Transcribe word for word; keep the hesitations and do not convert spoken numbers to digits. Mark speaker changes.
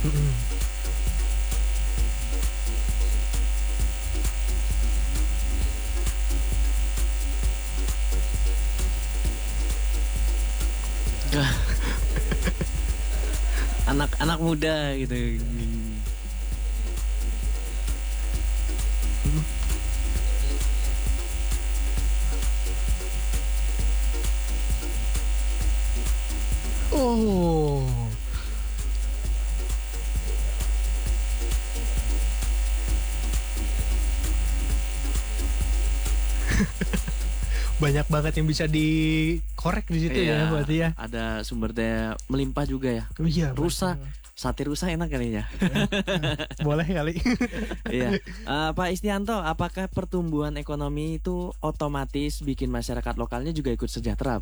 Speaker 1: Mm-mm.
Speaker 2: Anak-anak muda gitu.
Speaker 1: Oh. Banyak banget yang bisa dikorek di situ ya,
Speaker 2: Iya,
Speaker 1: berarti ya.
Speaker 2: ada sumber daya melimpah juga ya.
Speaker 1: Oh iya,
Speaker 2: Rusa,
Speaker 1: berarti.
Speaker 2: sate rusa enak kalinya.
Speaker 1: Boleh kali.
Speaker 2: Iya, Eh, Pak Istianto, apakah pertumbuhan ekonomi itu otomatis bikin masyarakat lokalnya juga ikut sejahtera?